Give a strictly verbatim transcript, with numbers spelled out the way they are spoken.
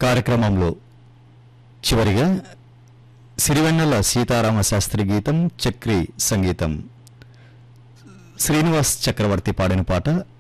కార్యక్రమంలో చివరిగా సిరివెన్నెల సీతారామ శాస్త్రి గీతం, చక్రి సంగీతం, శ్రీనివాస్ చక్రవర్తి పాడిన పాట